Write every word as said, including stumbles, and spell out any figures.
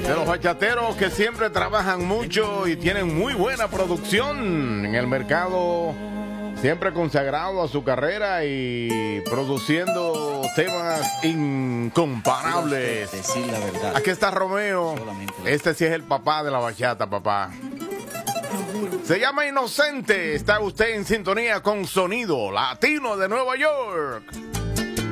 De los bachateros que siempre trabajan mucho y tienen muy buena producción en el mercado, siempre consagrado a su carrera y produciendo temas incomparables. Decir la verdad. Aquí está Romeo. Este sí es el papá de la bachata, papá. Se llama Inocente. Está usted en sintonía con Sonido Latino de Nueva York.